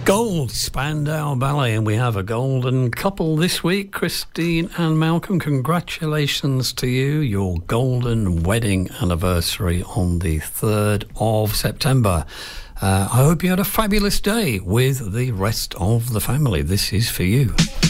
Gold, Spandau Ballet, and we have a golden couple this week, Christine and Malcolm. Congratulations to you, your golden wedding anniversary on the 3rd of September. I hope you had a fabulous day with the rest of the family. This is for you.